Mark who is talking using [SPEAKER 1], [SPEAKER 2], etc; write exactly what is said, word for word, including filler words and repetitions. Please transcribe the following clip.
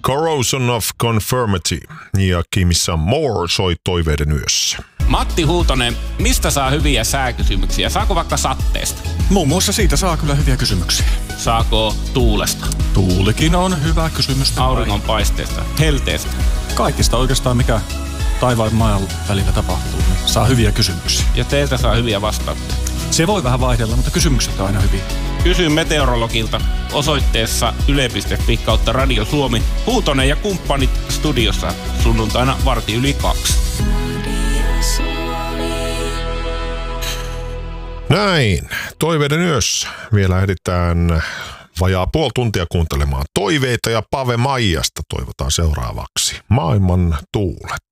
[SPEAKER 1] Corrosion of Conformity ja Give Me Some More soi Toiveiden yössä.
[SPEAKER 2] Matti Huutonen, mistä saa hyviä sääkysymyksiä? Saako vaikka satteesta?
[SPEAKER 3] Muun muassa siitä saa kyllä hyviä kysymyksiä.
[SPEAKER 2] Saako tuulesta?
[SPEAKER 3] Tuulikin on hyvä kysymys.
[SPEAKER 2] Auringonpaisteesta? Helteestä?
[SPEAKER 3] Kaikista oikeastaan, mikä taivaan ja maan välillä tapahtuu, niin saa hyviä kysymyksiä.
[SPEAKER 2] Ja teiltä saa hyviä vastauksia?
[SPEAKER 3] Se voi vähän vaihdella, mutta kysymykset on aina hyviä.
[SPEAKER 2] Kysy meteorologilta osoitteessa yle piste fi kautta Radio Suomi. Huutonen ja kumppanit studiossa sunnuntaina varti yli kaksi.
[SPEAKER 1] Näin, Toiveiden yössä. Vielä ehditään vajaa puoli tuntia kuuntelemaan toiveita ja Pave Maijasta toivotaan seuraavaksi Maailman tuulet.